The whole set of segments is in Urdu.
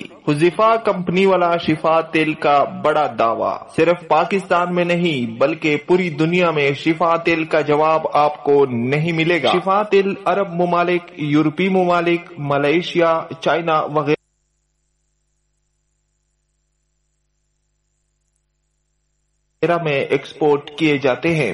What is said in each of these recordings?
حذیفہ کمپنی والا شفا تیل کا بڑا دعویٰ، صرف پاکستان میں نہیں بلکہ پوری دنیا میں شفا تیل کا جواب آپ کو نہیں ملے گا۔ شفا تیل عرب ممالک، یورپی ممالک، ملائیشیا، چائنا وغیرہ میں ایکسپورٹ کیے جاتے ہیں۔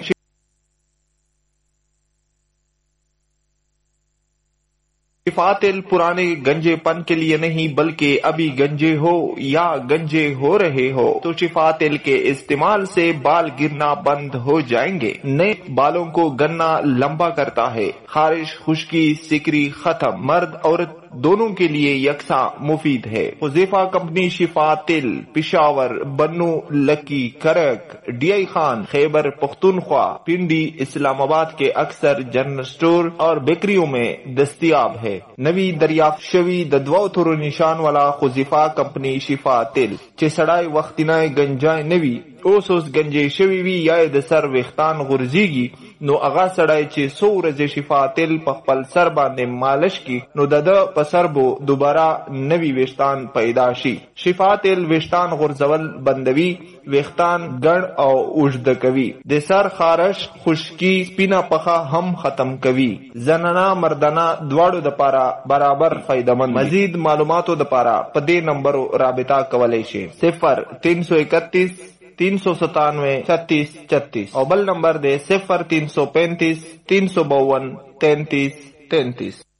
شفا تیل پرانے گنجے پن کے لیے نہیں بلکہ ابھی گنجے ہو یا گنجے ہو رہے ہو تو شفا تیل کے استعمال سے بال گرنا بند ہو جائیں گے۔ نئے بالوں کو گننا لمبا کرتا ہے، خارش، خشکی، سکری ختم، مرد عورت دونوں کے لیے یکساں مفید ہے۔ حذیفہ کمپنی شفا تیل پشاور، بنو، لکی، کرک، ڈی آئی خان، خیبر پختونخوا، پنڈی، اسلام آباد کے اکثر جنرل سٹور اور بیکریوں میں دستیاب ہے۔ نوی دریافت شوی ددواو تھرو نشان والا حذیفہ کمپنی شفا تیل چه سڑای وختینای گنجای نوی اوس گنجے شوی وی یا د سر ویختان غرزیگی نو اغا سڑای چه سو ورځې شفا تیل په خپل سر باندې مالش کی نو د په سر بو دوباره نوی ویختان پیدا شي۔ شفا تیل ویختان غرزول بندوی، ویختان ګړ او اوږد کوي، د سر خارش، خشکی، سپینا پخه هم ختم کوي۔ زنانا مردانا دواړو د پاره برابر فائدمند۔ مزید معلوماتو د پاره په دې نمبرو رابطہ کولای شي 0331 397 36 36 اور بل نمبر دے 0335 352 33 33۔